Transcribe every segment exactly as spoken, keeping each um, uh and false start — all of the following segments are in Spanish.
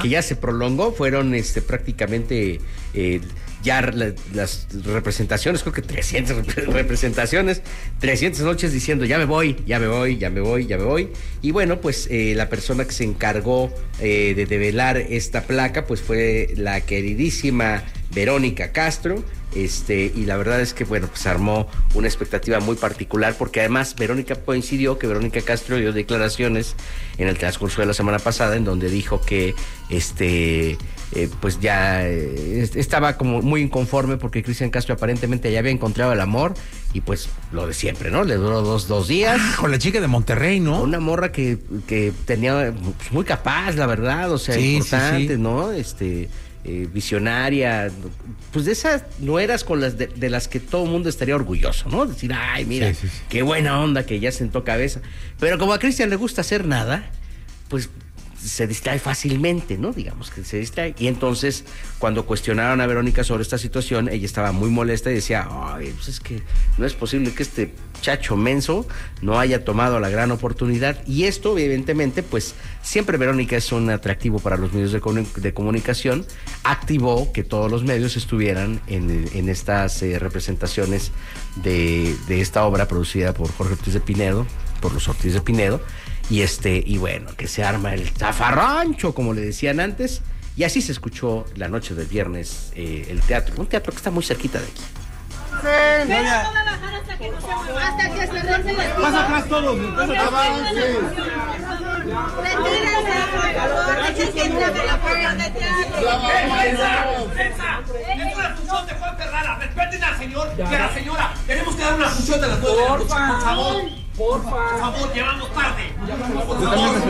que ya se prolongó, fueron este prácticamente eh, ya la, las representaciones, creo que trescientas representaciones, trescientas noches diciendo ya me voy, ya me voy, ya me voy, ya me voy. Y bueno, pues eh, la persona que se encargó eh, de develar esta placa pues fue la queridísima Verónica Castro. Este, y la verdad es que, bueno, pues armó una expectativa muy particular, porque además Verónica coincidió que Verónica Castro dio declaraciones en el transcurso de la semana pasada, en donde dijo que, este, eh, pues ya eh, estaba como muy inconforme porque Cristian Castro aparentemente ya había encontrado el amor, y pues lo de siempre, ¿no? Le duró dos, dos días. Ah, con la chica de Monterrey, ¿no? Una morra que, que tenía, pues, muy capaz, la verdad, o sea, sí, importante, sí, sí. ¿no? Este... Eh, visionaria, pues de esas nueras con las de, de las que todo el mundo estaría orgulloso, ¿no? Decir, ay, mira, sí, sí, sí. qué buena onda que ya sentó cabeza. Pero como a Cristian le gusta hacer nada, pues se distrae fácilmente, ¿no? Digamos que se distrae. Y entonces, cuando cuestionaron a Verónica sobre esta situación, ella estaba muy molesta y decía, ay, pues es que no es posible que este chacho menso no haya tomado la gran oportunidad. Y esto, evidentemente, pues siempre Verónica es un atractivo para los medios de, de comunicación. Activó que todos los medios estuvieran en, en estas eh, representaciones de, de esta obra producida por Jorge Ortiz de Pinedo, por los Ortiz de Pinedo. Y este, y bueno, que se arma el zafarrancho, como le decían antes, y así se escuchó la noche del viernes eh, el teatro, un teatro que está muy cerquita de aquí. Pero no va a bajar hasta que no se mueva, hasta que se regrese la Pasa atrás todos, pasa atrás. Retírense, por favor, dejen que entre la puerta de teatro. ¡Prensa! ¡Es una función de Juan Ferrara! ¡Respeten al señor y a la señora! ¡Tenemos que dar una función de las nueve de la noche, por favor! Porfa. Por favor, llevamos tarde. Por favor.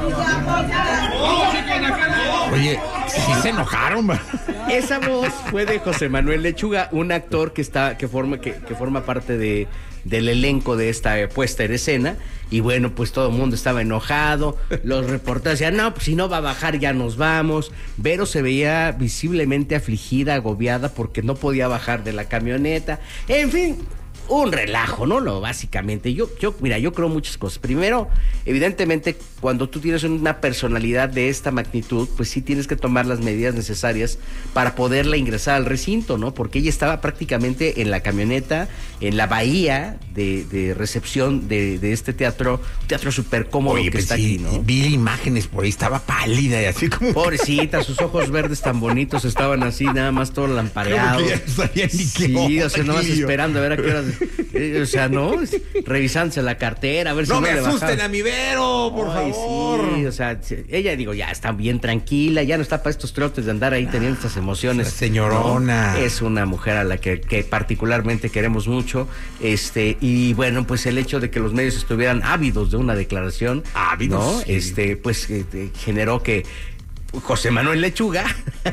Oye, sí se enojaron, ¿va? Esa voz fue de José Manuel Lechuga, un actor que está, que forma, que, que forma parte de, del elenco de esta puesta en escena. Y bueno, pues todo el mundo estaba enojado. Los reporteros decían, no, pues si no va a bajar ya nos vamos. Vero se veía visiblemente afligida, agobiada, porque no podía bajar de la camioneta. En fin, un relajo, ¿no? Lo básicamente. Yo, yo, mira, yo creo muchas cosas. Primero, evidentemente, cuando tú tienes una personalidad de esta magnitud, pues sí tienes que tomar las medidas necesarias para poderla ingresar al recinto, ¿no? Porque ella estaba prácticamente en la camioneta, en la bahía de, de recepción de, de este teatro, un teatro súper cómodo. Oye, que pues está sí, aquí, ¿no? Vi imágenes por ahí, estaba pálida y así como... Pobrecita, sus ojos verdes tan bonitos estaban así, nada más todo lampareado. Como que ya no sabía ni qué Sí, onda, o sea, nomás Emilio. esperando a ver a qué horas. Eh, o sea, ¿no? Revisándose la cartera, a ver si No no me le asusten bajaba. a mi Vero, por Ay, favor. sí, o sea, ella, digo, ya está bien tranquila, ya no está para estos trotes de andar ahí teniendo estas emociones. Esa señorona. ¿No? Es una mujer a la que, que particularmente queremos mucho. Este, y bueno, pues el hecho de que los medios estuvieran ávidos de una declaración, Ávidos, ¿no? sí. Este, pues eh, eh, generó que José Manuel Lechuga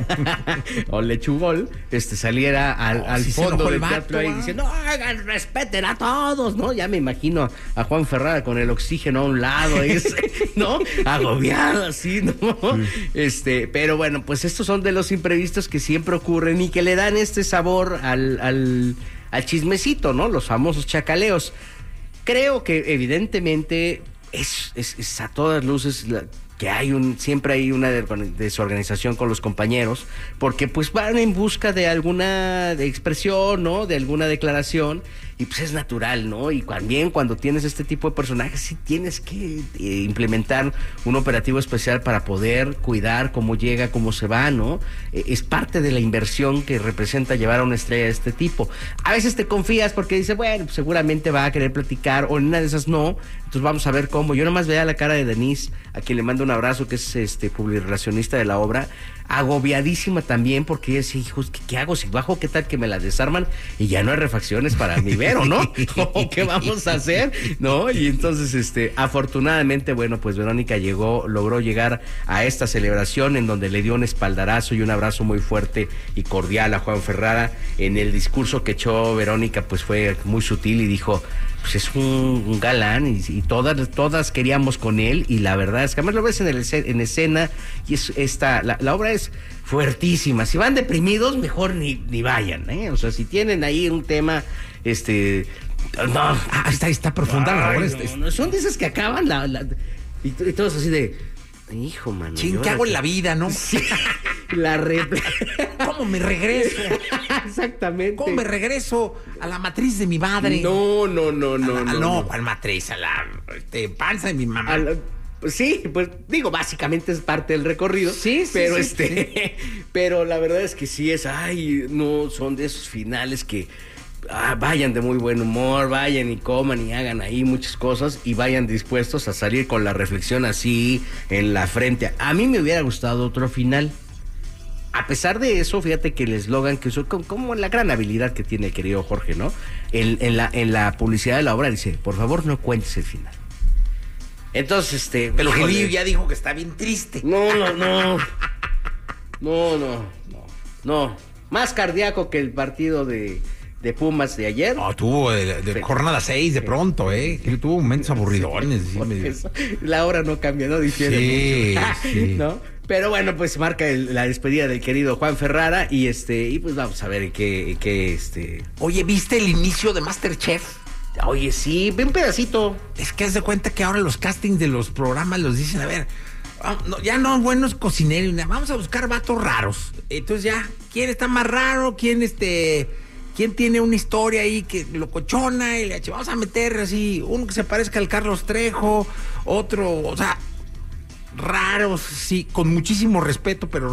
o Lechugol este saliera al, Oh, al sí se fondo enojó el del vato, teatro ahí ¿ah? diciendo, oigan, respeten a todos, ¿no? Ya me imagino a Juan Ferrara con el oxígeno a un lado, ese, ¿no? Agobiado así, ¿no? Sí. Este, pero bueno, pues estos son de los imprevistos que siempre ocurren y que le dan este sabor al, al, al chismecito, ¿no? Los famosos chacaleos. Creo que evidentemente es, es, es a todas luces la, que hay un, siempre hay una desorganización con los compañeros, porque pues van en busca de alguna de expresión, ¿no? De alguna declaración, y pues es natural, ¿no? Y también cuando tienes este tipo de personajes, sí tienes que eh, implementar un operativo especial para poder cuidar cómo llega, cómo se va, ¿no? Eh, es parte de la inversión que representa llevar a una estrella de este tipo. A veces te confías porque dices, bueno, pues seguramente va a querer platicar, o en una de esas no, entonces vamos a ver cómo. Yo nomás veía la cara de Denise, a quien le mando un abrazo, que es este publirelacionista de la obra, agobiadísima también, porque ella decía, hijos, ¿qué, ¿qué hago? Si bajo, ¿qué tal que me la desarman? Y ya no hay refacciones para mi Vero, ¿no? ¿Qué vamos a hacer? ¿No? Y entonces, este, afortunadamente, bueno, pues Verónica llegó, logró llegar a esta celebración en donde le dio un espaldarazo y un abrazo muy fuerte y cordial a Juan Ferrara. En el discurso que echó Verónica, pues fue muy sutil y dijo, pues es un, un galán y, y todas todas queríamos con él, y la verdad es que además lo ves en, el, en escena y es esta la, la obra es fuertísima. Si van deprimidos, mejor ni, ni vayan, ¿eh? O sea, si tienen ahí un tema, este no, ah, está, está profunda la obra. No, no, son de esas que acaban la, la y, y todos así de Hijo, mano. Ching, ¿qué hago en la vida, no? Sí, la réplica. ¿Cómo me regreso? Exactamente. ¿Cómo me regreso a la matriz de mi madre? No, no, no, no. A la- no, no, ¿cuál matriz? A la este, panza de mi mamá. A la- pues sí, pues digo, básicamente es parte del recorrido. Sí, sí, pero sí, este, pero la verdad es que sí es, ay, no, son de esos finales que ah, vayan de muy buen humor, vayan y coman y hagan ahí muchas cosas y vayan dispuestos a salir con la reflexión así en la frente. A mí me hubiera gustado otro final. A pesar de eso, fíjate que el eslogan que usó, como, como la gran habilidad que tiene el querido Jorge, ¿no? En, en, la, en la publicidad de la obra dice, por favor no cuentes el final. Entonces, este... Pero híjole, Gilillo ya dijo que está bien triste. No, no, no. No, no, no. No. Más cardíaco que el partido de, de Pumas de ayer. No, tuvo de, de Sí. jornada seis de pronto, ¿eh? Que tuvo momentos aburridones. Sí, Por medio- eso, la hora no cambia, no difiere Sí, mucho. sí. ¿No? Pero bueno, pues marca el- la despedida del querido Juan Ferrara y este y pues vamos a ver en qué, en qué este... Oye, ¿viste el inicio de MasterChef? Oye, sí, ve un pedacito. Es que haz de cuenta que ahora los castings de los programas los dicen, a ver, ah, no, ya no buenos cocineros, nada, vamos a buscar vatos raros. Entonces ya, ¿quién está más raro? ¿Quién este, quién tiene una historia ahí que locochona? Y le eche, vamos a meter así, uno que se parezca al Carlos Trejo, otro, o sea, raros, sí, con muchísimo respeto, pero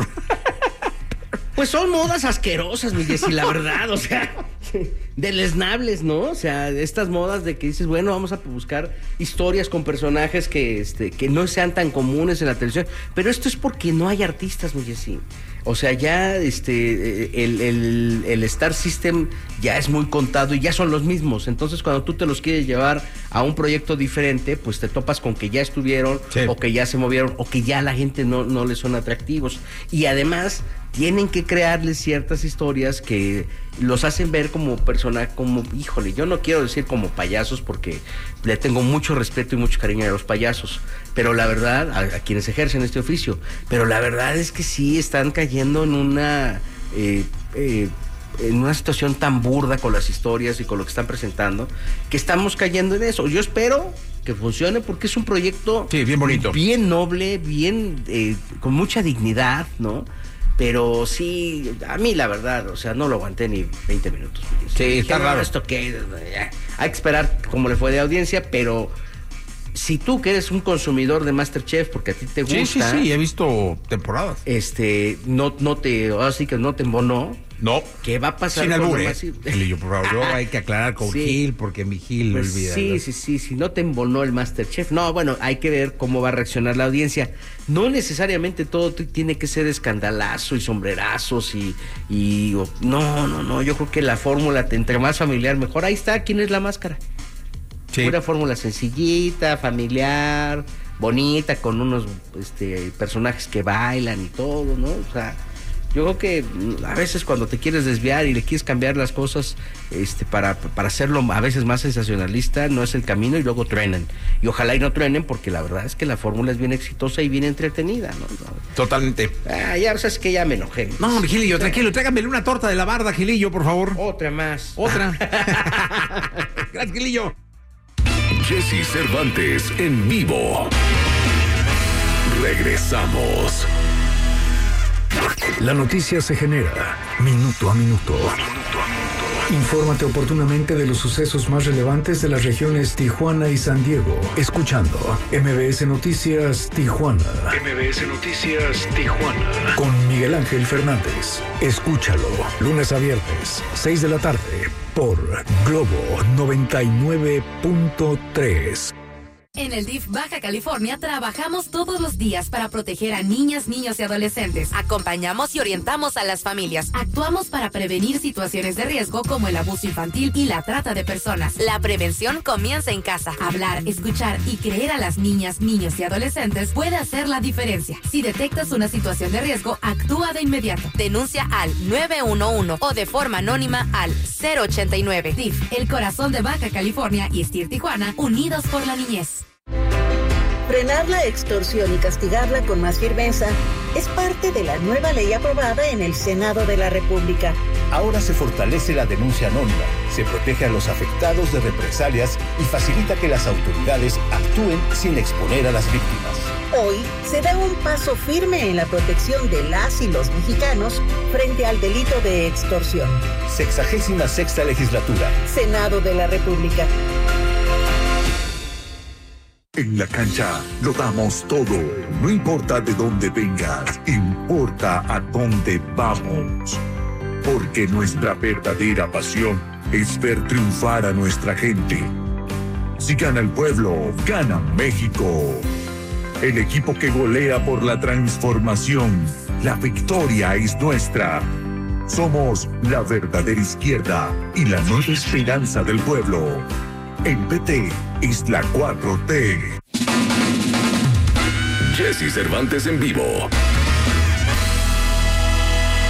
Pues son modas asquerosas, mi Jessy, la verdad, o sea, deleznables, ¿no? O sea, estas modas de que dices, bueno, vamos a buscar historias con personajes que, este, que no sean tan comunes en la televisión, pero esto es porque no hay artistas, mi Jessy. O sea, ya este, el, el, el Star System ya es muy contado y ya son los mismos. Entonces, cuando tú te los quieres llevar a un proyecto diferente, pues te topas con que ya estuvieron, Sí. o que ya se movieron, o que ya a la gente no, no les son atractivos. Y además, tienen que crearles ciertas historias que los hacen ver como personas, como, híjole, yo no quiero decir como payasos porque le tengo mucho respeto y mucho cariño a los payasos, pero la verdad, a, a quienes ejercen este oficio, pero la verdad es que sí están cayendo en una... Eh, eh, en una situación tan burda con las historias y con lo que están presentando, que estamos cayendo en eso. Yo espero que funcione porque es un proyecto Sí, bien bonito. bien noble, bien eh, con mucha dignidad, ¿no? Pero sí, a mí la verdad, o sea, no lo aguanté ni veinte minutos. Sí, Dije, está no, raro. ¿esto qué? Ya, hay que esperar cómo le fue de audiencia, pero si tú que eres un consumidor de MasterChef, porque a ti te gusta, sí, sí, sí, he visto temporadas. este, no, no te, ahora sí que no te embonó, No. ¿qué va a pasar? Sin con albur, lo ¿eh? más- Gilillo, por favor, yo hay que aclarar con Sí. Gil, porque mi Gil lo Pues olvida. sí, ¿no? sí, sí, si no te embonó el MasterChef. No, bueno, hay que ver cómo va a reaccionar la audiencia. No necesariamente todo t- tiene que ser escandalazo y sombrerazos y... y o- no, no, no, yo creo que la fórmula, entre más familiar, mejor. Ahí está, ¿quién es la máscara? Sí. Una fórmula sencillita, familiar, bonita, con unos este, personajes que bailan y todo, ¿no? O sea... Yo creo que mm, a veces cuando te quieres desviar y le quieres cambiar las cosas este, para, para hacerlo a veces más sensacionalista, no es el camino y luego truenan. Y ojalá y no truenen porque la verdad es que la fórmula es bien exitosa y bien entretenida, ¿no? Totalmente. Ah, ya sabes que ya me enojé. No, Gilillo, tranquilo, tráigamele una torta de la barda, Gilillo, por favor. Otra más. Otra. Gracias, Gilillo. Jesse Cervantes en vivo. Regresamos. La noticia se genera minuto a minuto. Infórmate oportunamente de los sucesos más relevantes de las regiones Tijuana y San Diego, escuchando M B S Noticias Tijuana. M B S Noticias Tijuana. Con Miguel Ángel Fernández. Escúchalo, lunes a viernes, seis de la tarde, por Globo noventa y nueve punto tres. En el D I F Baja California trabajamos todos los días para proteger a niñas, niños y adolescentes. Acompañamos y orientamos a las familias. Actuamos para prevenir situaciones de riesgo como el abuso infantil y la trata de personas. La prevención comienza en casa. Hablar, escuchar y creer a las niñas, niños y adolescentes puede hacer la diferencia. Si detectas una situación de riesgo, actúa de inmediato. Denuncia al nueve uno uno o de forma anónima al cero ochenta y nueve. D I F, el corazón de Baja California y S T I R Tijuana, unidos por la niñez. Frenar la extorsión y castigarla con más firmeza es parte de la nueva ley aprobada en el Senado de la República. Ahora se fortalece la denuncia anónima, se protege a los afectados de represalias y facilita que las autoridades actúen sin exponer a las víctimas. Hoy se da un paso firme en la protección de las y los mexicanos frente al delito de extorsión. Sexagésima sexta legislatura. Senado de la República. En la cancha lo damos todo. No importa de dónde vengas, importa a dónde vamos. Porque nuestra verdadera pasión es ver triunfar a nuestra gente. Si gana el pueblo, gana México. El equipo que golea por la transformación. La victoria es nuestra. Somos la verdadera izquierda y la nueva esperanza del pueblo. El P T es la cuatro T. Jesse Cervantes en vivo.